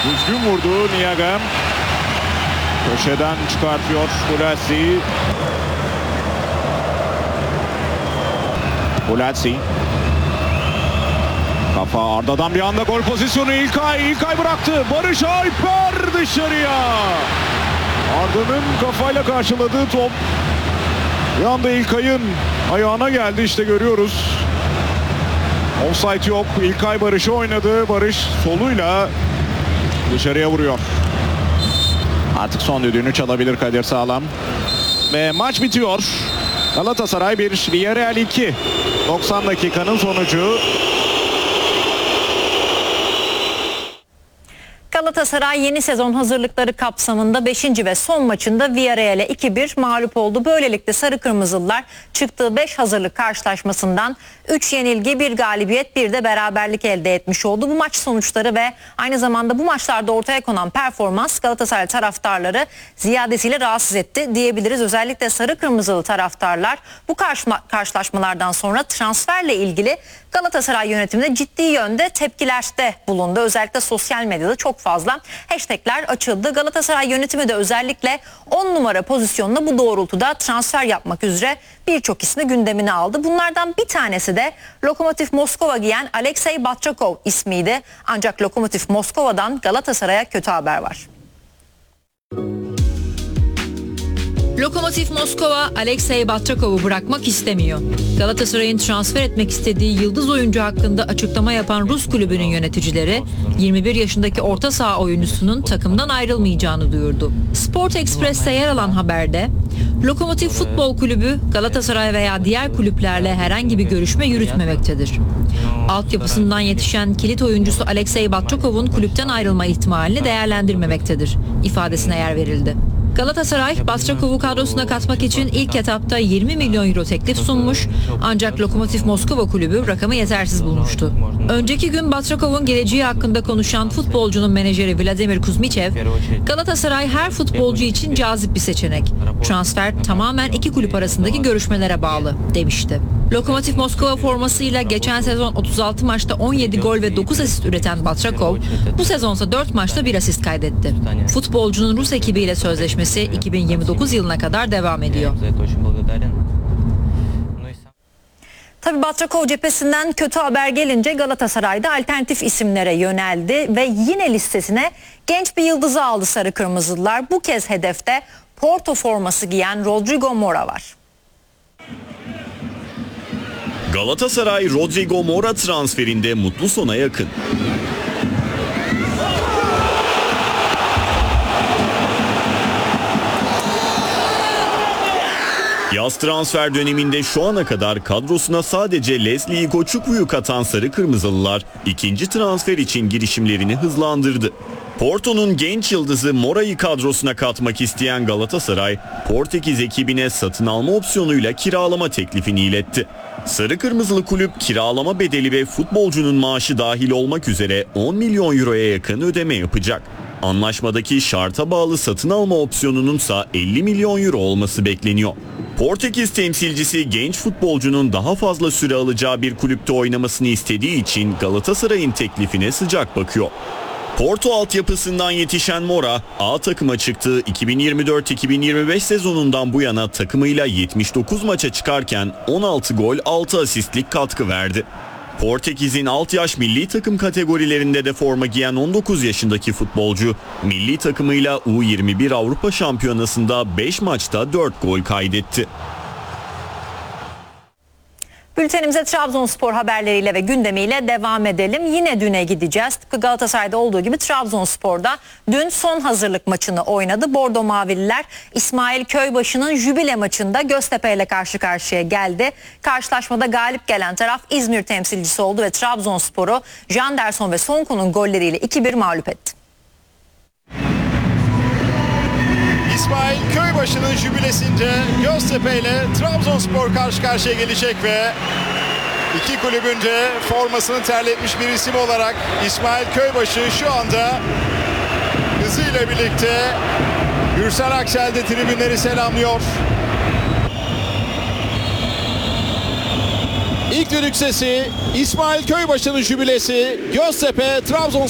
Düzgün vurdu Niaga. Köşeden çıkartıyor Bulaci. Bulaci. Kafa Arda'dan bir anda gol pozisyonu. İlkay bıraktı. Barış Alper dışarıya. Arda'nın kafayla karşıladığı top bir anda İlkay'ın ayağına geldi. İşte görüyoruz. Offside yok. İlkay Barış'ı oynadı. Barış soluyla dışarıya vuruyor. Artık son düdüğünü çalabilir Kadir Sağlam. Ve maç bitiyor. Galatasaray 1, Villarreal 2. 90 dakikanın sonucu. Galatasaray yeni sezon hazırlıkları kapsamında 5. ve son maçında Villarreal'e 2-1 mağlup oldu. Böylelikle Sarı Kırmızılılar çıktığı 5 hazırlık karşılaşmasından 3 yenilgi, 1 galibiyet, 1 de beraberlik elde etmiş oldu. Bu maç sonuçları ve aynı zamanda bu maçlarda ortaya konan performans Galatasaray taraftarları ziyadesiyle rahatsız etti diyebiliriz. Özellikle Sarı Kırmızılı taraftarlar bu karşılaşmalardan sonra transferle ilgili Galatasaray yönetiminde ciddi yönde tepkilerde bulundu. Özellikle sosyal medyada çok fazla hashtagler açıldı. Galatasaray yönetimi de özellikle 10 numara pozisyonuna bu doğrultuda transfer yapmak üzere birçok ismi gündemine aldı. Bunlardan bir tanesi de Lokomotiv Moskova giyen Alexey Batrakov ismiydi. Ancak Lokomotiv Moskova'dan Galatasaray'a kötü haber var. Lokomotiv Moskova Alexey Batrakov'u bırakmak istemiyor. Galatasaray'ın transfer etmek istediği yıldız oyuncu hakkında açıklama yapan Rus kulübünün yöneticileri 21 yaşındaki orta saha oyuncusunun takımdan ayrılmayacağını duyurdu. Sport Express'te yer alan haberde Lokomotiv Futbol Kulübü Galatasaray veya diğer kulüplerle herhangi bir görüşme yürütmemektedir. Altyapısından yetişen kilit oyuncusu Alexey Batrakov'un kulüpten ayrılma ihtimalini değerlendirmemektedir ifadesine yer verildi. Galatasaray, Batrakov'u kadrosuna katmak için ilk etapta 20 milyon euro teklif sunmuş ancak Lokomotiv Moskova kulübü rakamı yetersiz bulmuştu. Önceki gün Batrakov'un geleceği hakkında konuşan futbolcunun menajeri Vladimir Kuzmichev, Galatasaray her futbolcu için cazip bir seçenek. Transfer tamamen iki kulüp arasındaki görüşmelere bağlı demişti. Lokomotiv Moskova formasıyla geçen sezon 36 maçta 17 gol ve 9 asist üreten Batrakov, bu sezonsa 4 maçta 1 asist kaydetti. Futbolcunun Rus ekibiyle sözleşmesi 2029 yılına kadar devam ediyor. Tabii Batrakov cephesinden kötü haber gelince Galatasaray'da alternatif isimlere yöneldi ve yine listesine genç bir yıldızı aldı Sarı Kırmızılılar. Bu kez hedefte Porto forması giyen Rodrigo Mora var. Galatasaray Rodrigo Mora transferinde mutlu sona yakın. Yaz transfer döneminde şu ana kadar kadrosuna sadece Leslie Koçuklu'yu katan Sarı Kırmızılılar ikinci transfer için girişimlerini hızlandırdı. Porto'nun genç yıldızı Mora'yı kadrosuna katmak isteyen Galatasaray, Portekiz ekibine satın alma opsiyonuyla kiralama teklifini iletti. Sarı Kırmızılı kulüp kiralama bedeli ve futbolcunun maaşı dahil olmak üzere 10 milyon euroya yakın ödeme yapacak. Anlaşmadaki şarta bağlı satın alma opsiyonununsa 50 milyon euro olması bekleniyor. Portekiz temsilcisi genç futbolcunun daha fazla süre alacağı bir kulüpte oynamasını istediği için Galatasaray'ın teklifine sıcak bakıyor. Porto altyapısından yetişen Mora, A takıma çıktığı 2024-2025 sezonundan bu yana takımıyla 79 maça çıkarken 16 gol 6 asistlik katkı verdi. Portekiz'in alt yaş milli takım kategorilerinde de forma giyen 19 yaşındaki futbolcu, milli takımıyla U21 Avrupa Şampiyonası'nda 5 maçta 4 gol kaydetti. Bültenimize Trabzonspor haberleriyle ve gündemiyle devam edelim. Yine düne gideceğiz. Tıpkı Galatasaray'da olduğu gibi Trabzonspor'da dün son hazırlık maçını oynadı. Bordo Mavililer İsmail Köybaşı'nın jübile maçında Göztepe ile karşı karşıya geldi. Karşılaşmada galip gelen taraf İzmir temsilcisi oldu ve Trabzonspor'u Janderson ve Sonko'nun golleriyle 2-1 mağlup etti. İsmail Köybaşı'nın jübilesince Göztepe ile Trabzonspor karşı karşıya gelecek ve iki kulübünce formasını terletmiş bir isim olarak İsmail Köybaşı şu anda hızıyla birlikte Gürsel Aksel'de tribünleri selamlıyor. İlk düdük sesi, İsmail Köybaşı'nın jübilesi, Göztepe Trabzonspor